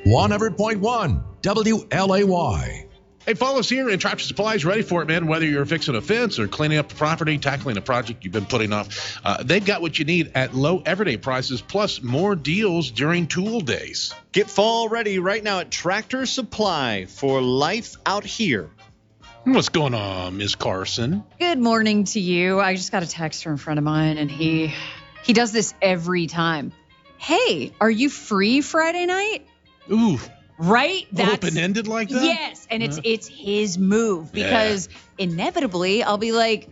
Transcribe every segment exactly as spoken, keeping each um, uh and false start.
one hundred point one W L A Y. Hey, follow us here in Tractor Supply's ready for it, man. Whether you're fixing a fence or cleaning up the property, tackling a project you've been putting off, uh, they've got what you need at low everyday prices, plus more deals during tool days. Get fall ready right now at Tractor Supply for life out here. What's going on, Miz Carson? Good morning to you. I just got a text from a friend of mine, and he he does this every time. Hey, are you free Friday night? Ooh. Right? That's open-ended like that? Yes, and it's uh, it's his move because yeah. inevitably I'll be like,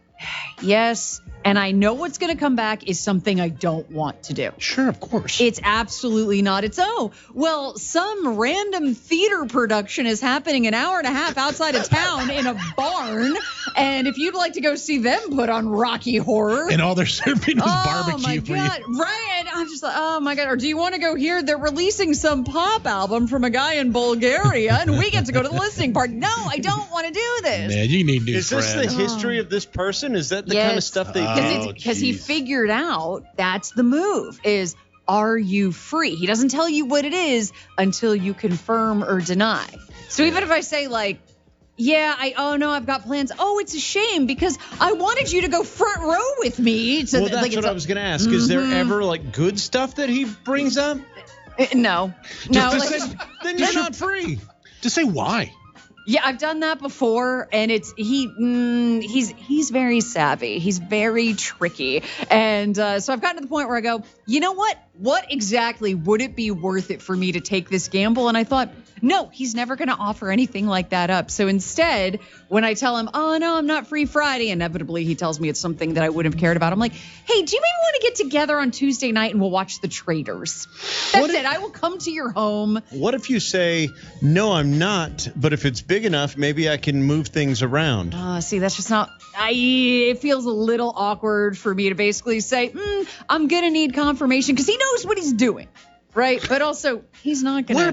yes, and I know what's going to come back is something I don't want to do. Sure, of course. It's absolutely not. It's, oh, well, some random theater production is happening an hour and a half outside of town in a barn, and if you'd like to go see them put on Rocky Horror. And all they're serving is oh, barbecue for God. you. Right, and I'm just like, oh, my God. Or do you want to go here? They're releasing some pop album from a guy in Bulgaria, and we get to go to the listening party. No, I don't want to do this. Man, you need new Is friends. this the history of this person? Is that the yes. kind of stuff they oh, Because he figured out that's the move is, are you free? He doesn't tell you what it is until you confirm or deny. So even if I say like, yeah, I oh no, I've got plans. Oh, it's a shame because I wanted you to go front row with me. To, well, that's like, what I was going to ask. Mm-hmm. Is there ever like good stuff that he brings up? Uh, no, no. Just like, say, then you're not free. Just say why. Yeah, I've done that before, and it's he. Mm, he's he's very savvy. He's very tricky, and uh, so I've gotten to the point where I go, you know what? What exactly would it be worth it for me to take this gamble? And I thought, no, he's never going to offer anything like that up. So instead, when I tell him, oh no, I'm not free Friday, inevitably he tells me it's something that I wouldn't have cared about. I'm like, hey, do you maybe want to get together on Tuesday night and we'll watch The Traitors? That's what it. If, I will come to your home. What if you say, no, I'm not, but if it's big enough, maybe I can move things around? Uh, see, that's just not, I. It feels a little awkward for me to basically say, mm, I'm going to need confirmation because he knows what he's doing, right? But also, he's not going to.